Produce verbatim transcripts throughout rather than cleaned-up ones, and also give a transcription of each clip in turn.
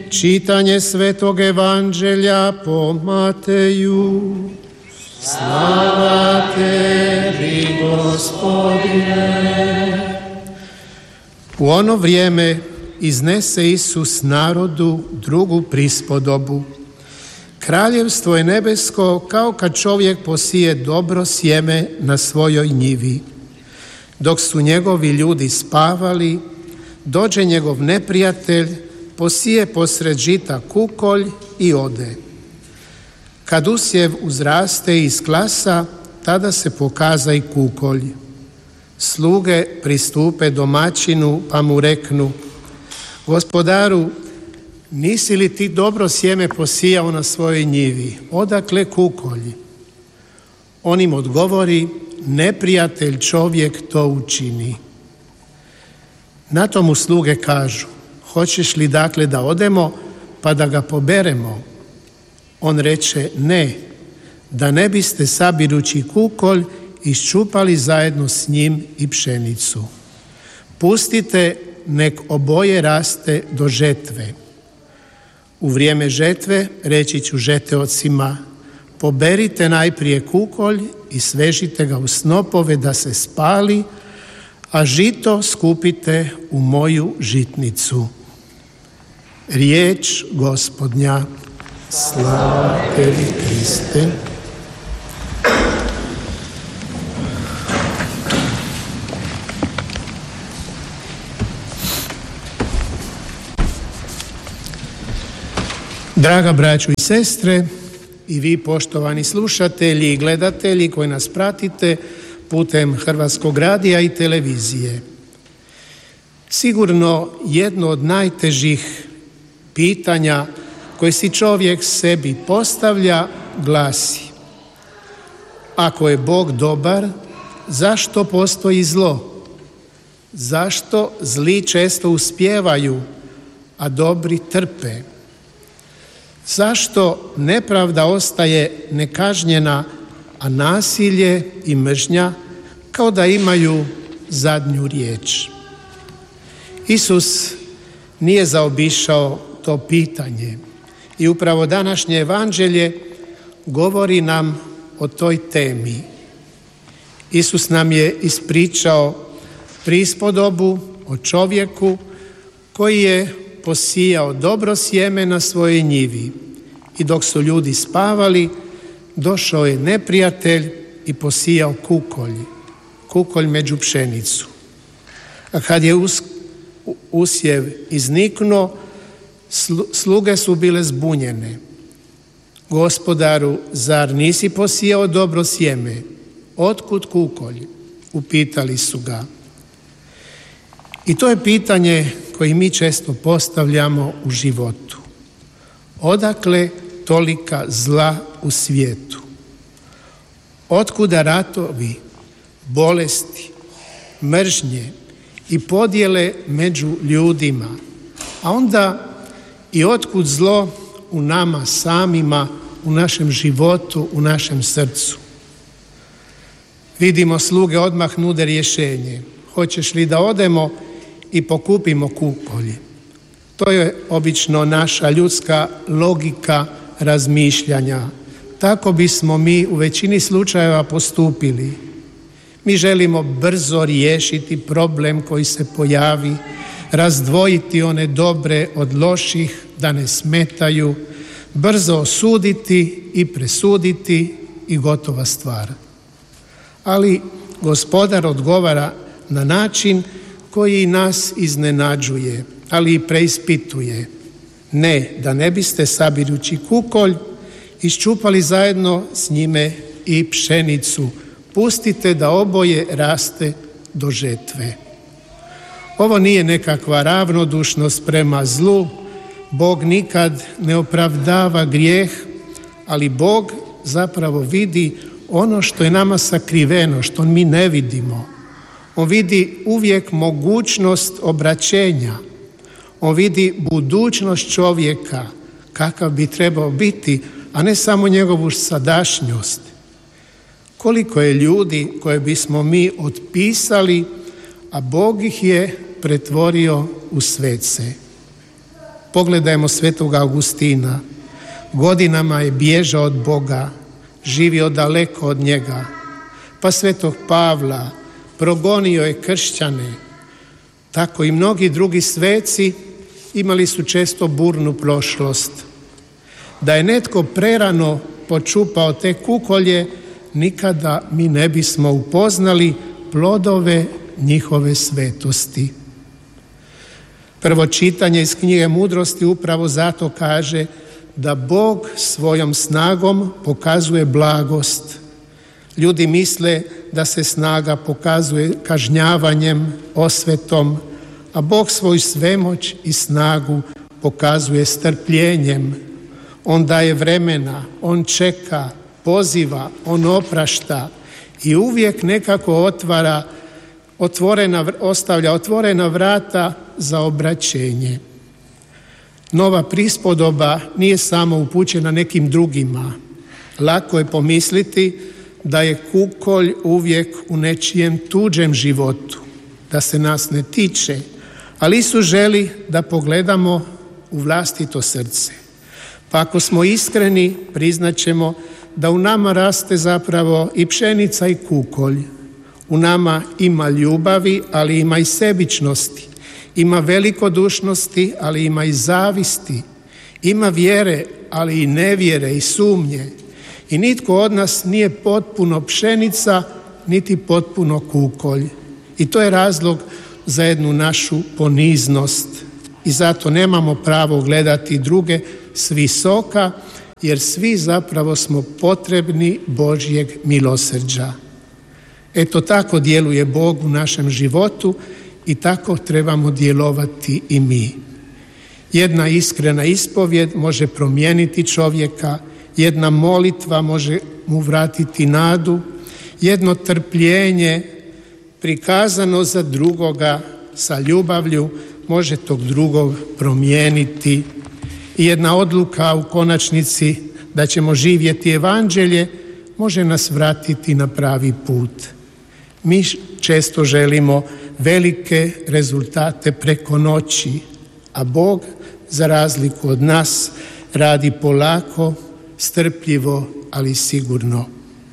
Čitanje Svetog Evanđelja po Mateju. Slava tebi, Gospodine. U ono vrijeme iznese Isus narodu drugu prispodobu. Kraljevstvo je nebesko kao kad čovjek posije dobro sjeme na svojoj njivi. Dok su njegovi ljudi spavali, dođe njegov neprijatelj, posije posred žita kukolj i ode. Kad usjev uzraste i isklasa, tada se pokaza i kukolj. Sluge pristupe domaćinu pa mu reknu: Gospodaru, nisi li ti dobro sjeme posijao na svojoj njivi? Odakle kukolj? On im odgovori: neprijatelj čovjek to učini. Na to mu sluge kažu: hoćeš li dakle da odemo pa da ga poberemo? On reče: ne, da ne biste sabirući kukolj iščupali zajedno s njim i pšenicu. Pustite nek oboje raste do žetve. U vrijeme žetve reći ću žeteocima: poberite najprije kukolj i svežite ga u snopove da se spali, a žito skupite u moju žitnicu. Riječ Gospodnja. Slava tebi, Kriste. Draga braćo i sestre, i vi poštovani slušatelji i gledatelji koji nas pratite putem Hrvatskog radija i televizije. Sigurno jedno od najtežih pitanja koje si čovjek sebi postavlja glasi: ako je Bog dobar, zašto postoji zlo? Zašto zli često uspijevaju, a dobri trpe? Zašto nepravda ostaje nekažnjena, a nasilje i mržnja kao da imaju zadnju riječ? Isus nije zaobišao to pitanje i upravo današnje evanđelje govori nam o toj temi. Isus nam je ispričao prispodobu o čovjeku koji je posijao dobro sjeme na svojoj njivi i dok su ljudi spavali, došao je neprijatelj i posijao kukolj, kukolj među pšenicu. A kad je us, usjev izniknuo, sluge su bile zbunjene. Gospodaru, zar nisi posijao dobro sjeme? Otkud kukolj? Upitali su ga. I to je pitanje koje mi često postavljamo u životu. Odakle tolika zla u svijetu? Otkuda ratovi, bolesti, mržnje i podjele među ljudima, a onda i otkud zlo u nama samima, u našem životu, u našem srcu? Vidimo, sluge odmah nude rješenje. Hoćeš li da odemo i pokupimo kukolj? To je obično naša ljudska logika razmišljanja. Tako bismo mi u većini slučajeva postupili. Mi želimo brzo riješiti problem koji se pojavi, razdvojiti one dobre od loših da ne smetaju, brzo osuditi i presuditi i gotova stvar. Ali Gospodar odgovara na način koji nas iznenađuje, ali i preispituje. Ne, da ne biste sabirući kukolj iščupali zajedno s njime i pšenicu. Pustite da oboje raste do žetve. Ovo nije nekakva ravnodušnost prema zlu. Bog nikad ne opravdava grijeh, ali Bog zapravo vidi ono što je nama sakriveno, što mi ne vidimo. On vidi uvijek mogućnost obraćenja. On vidi budućnost čovjeka, kakav bi trebao biti, a ne samo njegovu sadašnjost. Koliko je ljudi koje bismo mi otpisali, a Bog ih je pretvorio u svece. Pogledajmo svetog Augustina. Godinama je bježao od Boga, živio daleko od njega. Pa svetog Pavla, progonio je kršćane. Tako i mnogi drugi sveci imali su često burnu prošlost. Da je netko prerano počupao te kukolje, nikada mi ne bismo upoznali plodove njihove svetosti. Prvo čitanje iz knjige Mudrosti upravo zato kaže da Bog svojom snagom pokazuje blagost. Ljudi misle da se snaga pokazuje kažnjavanjem, osvetom, a Bog svoju svemoć i snagu pokazuje strpljenjem. On daje vremena, on čeka, poziva, on oprašta i uvijek nekako otvara, otvorena, ostavlja otvorena vrata za obraćenje. Nova prispodoba nije samo upućena nekim drugima. Lako je pomisliti da je kukolj uvijek u nečijem tuđem životu, da se nas ne tiče, ali Isus želi da pogledamo u vlastito srce. Pa ako smo iskreni, priznaćemo da u nama raste zapravo i pšenica i kukolj. U nama ima ljubavi, ali ima i sebičnosti. Ima velikodušnosti, ali ima i zavisti. Ima vjere, ali i nevjere i sumnje. I nitko od nas nije potpuno pšenica, niti potpuno kukolj. I to je razlog za jednu našu poniznost. I zato nemamo pravo gledati druge s visoka, jer svi zapravo smo potrebni Božjeg milosrđa. Eto tako djeluje Bog u našem životu i tako trebamo djelovati i mi. Jedna iskrena ispovjed može promijeniti čovjeka, jedna molitva može mu vratiti nadu, jedno trpljenje prikazano za drugoga sa ljubavlju može tog drugog promijeniti. I jedna odluka u konačnici da ćemo živjeti evanđelje može nas vratiti na pravi put. Mi često želimo velike rezultate preko noći, a Bog, za razliku od nas, radi polako, strpljivo, ali sigurno.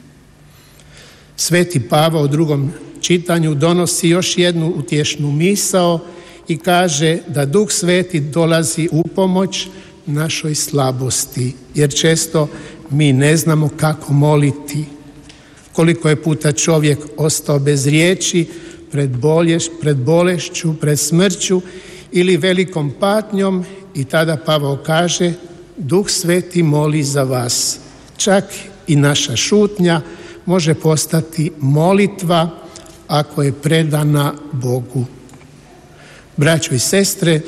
Sveti Pavao u drugom čitanju donosi još jednu utješnu misao i kaže da Duh Sveti dolazi u pomoć našoj slabosti, jer često mi ne znamo kako moliti. Koliko je puta čovjek ostao bez riječi pred, bolješ, pred bolešću, pred smrću ili velikom patnjom i tada Pavao kaže Duh Sveti moli za vas. Čak i naša šutnja može postati molitva ako je predana Bogu. Braćo i sestre,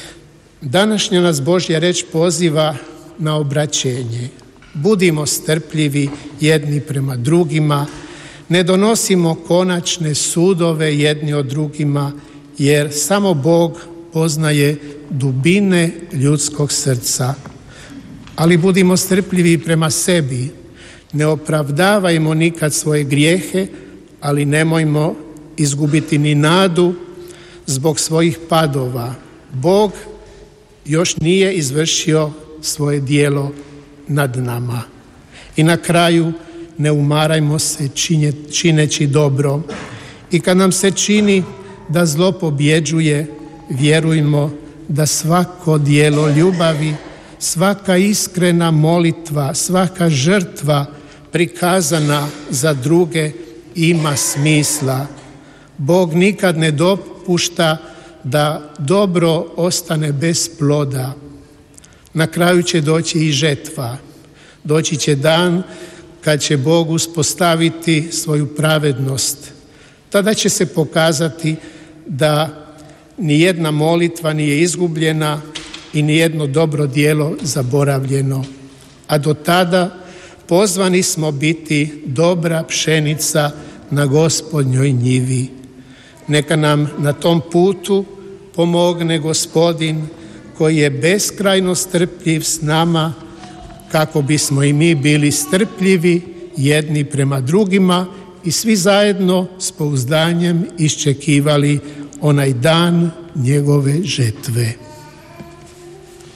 današnja nas Božja riječ poziva na obraćenje. Budimo strpljivi jedni prema drugima, ne donosimo konačne sudove jedni od drugima, jer samo Bog poznaje dubine ljudskog srca. Ali budimo strpljivi prema sebi, ne opravdavajmo nikad svoje grijehe, ali nemojmo izgubiti ni nadu zbog svojih padova. Bog još nije izvršio svoje djelo nad nama. I na kraju ne umarajmo se činje, čineći dobro. I kad nam se čini da zlo pobjeđuje, vjerujmo da svako djelo ljubavi, svaka iskrena molitva, svaka žrtva prikazana za druge ima smisla. Bog nikad ne dopušta da dobro ostane bez ploda. Na kraju će doći i žetva. Doći će dan kad će Bog uspostaviti svoju pravednost. Tada će se pokazati da ni jedna molitva nije izgubljena i ni jedno dobro djelo zaboravljeno. A do tada pozvani smo biti dobra pšenica na Gospodnjoj njivi. Neka nam na tom putu pomogne Gospodin koji je beskrajno strpljiv s nama, kako bismo i mi bili strpljivi jedni prema drugima i svi zajedno s pouzdanjem iščekivali onaj dan njegove žetve.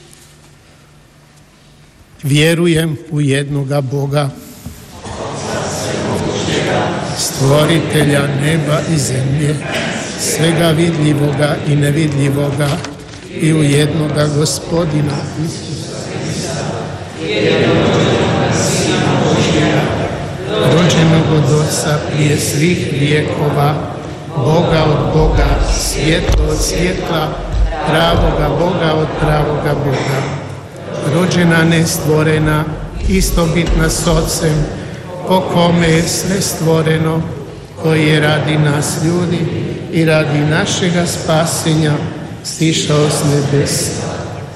Vjerujem u jednoga Boga, stvoritelja neba i zemlje, svega vidljivoga i nevidljivoga, i u jednoga Gospodina Isusa Krista, rođenog od Oca prije svih vijekova, Boga od Boga, svjetlo od svjetla, pravoga Boga od pravoga Boga, rođena nestvorena, istobitna s Otcem, po kome je sve stvoreno, koji je radi nas ljudi i radi našega spasenja sišao s nebesa.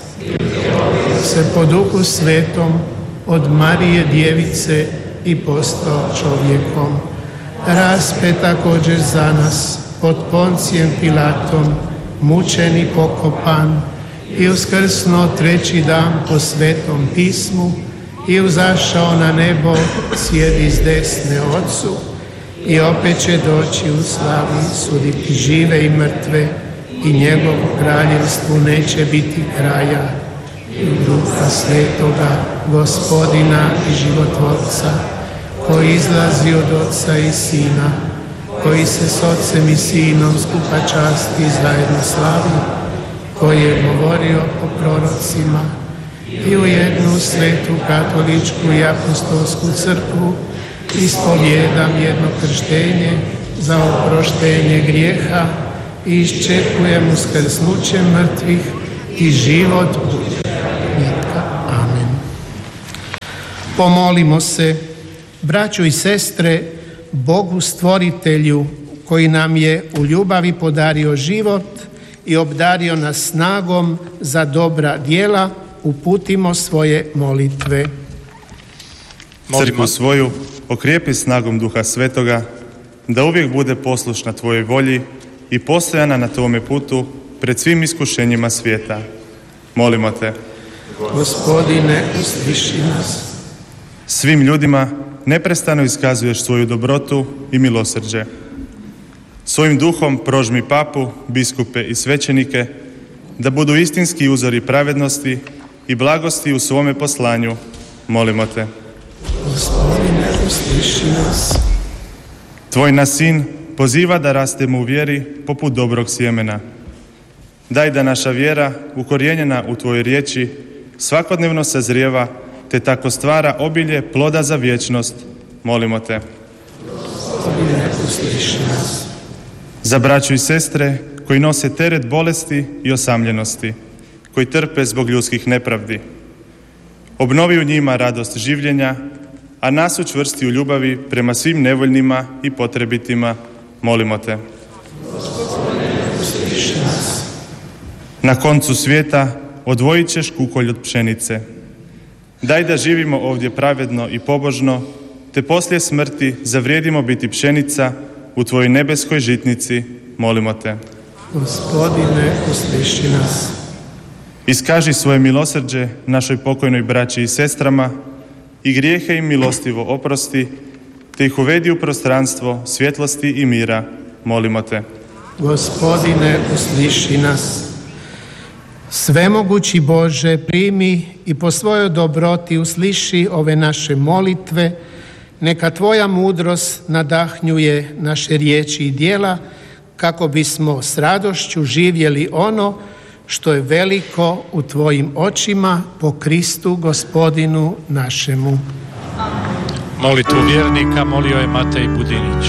Se po Duhu Svetom od Marije Djevice i postao čovjekom. Raspet također za nas pod Poncijem Pilatom, mučen i pokopan, i uskrsnuo treći dan po Svetom pismu i uzašao na nebo, sjedi s desne Otcu, i opet će doći u slavi suditi žive i mrtve, i njegovu kraljevstvu neće biti kraja. I Duha Svetoga, Gospodina i Životvorca, koji izlazi od Oca i Sina, koji se s Otcem i Sinom skupa časti i zajedno slavi, koji je govorio o prorocima, i u jednu svetu katoličku i apostolsku crkvu ispovjedam jedno krštenje za oproštenje grijeha i iščekujem uskrsnuće mrtvih i život vječni. Amen. Pomolimo se, braćo i sestre, Bogu stvoritelju, koji nam je u ljubavi podario život i obdario nas snagom za dobra djela, uputimo svoje molitve. Crkvu svoju okrijepi snagom Duha Svetoga, da uvijek bude poslušna Tvojoj volji i postojana na Tvome putu pred svim iskušenjima svijeta. Molimo Te. Gospodine, usliši nas. Svim ljudima neprestano iskazuješ svoju dobrotu i milosrđe. Svojim duhom prožmi papu, biskupe i svećenike, da budu istinski uzori pravednosti i blagosti u svome poslanju. Molimo Te. Gospodine, usliši nas. Tvoj nas sin poziva da rastemo u vjeri poput dobrog sjemena. Daj da naša vjera, ukorijenjena u Tvojoj riječi, svakodnevno sazrijeva, te tako stvara obilje ploda za vječnost. Molimo Te. Gospodine, usliši nas. Za braću i sestre koji nose teret bolesti i osamljenosti, koji trpe zbog ljudskih nepravdi. Obnovi u njima radost življenja, a nas učvrsti u ljubavi prema svim nevoljnima i potrebitima. Molimo Te. Na koncu svijeta odvojit ćeš kukolj od pšenice. Daj da živimo ovdje pravedno i pobožno, te poslije smrti zavrijedimo biti pšenica u Tvojoj nebeskoj žitnici. Molimo Te. Gospodine, usliši nas. Iskaži svoje milosrđe našoj pokojnoj braći i sestrama i grijehe im milostivo oprosti, te ih uvedi u prostranstvo svjetlosti i mira. Molimo Te. Gospodine, usliši nas. Svemogući Bože, primi i po svojoj dobroti usliši ove naše molitve. Neka Tvoja mudrost nadahnjuje naše riječi i djela, kako bismo s radošću živjeli ono što je veliko u Tvojim očima, po Kristu Gospodinu našemu. Molitvu vjernika molio je Matej Budinić.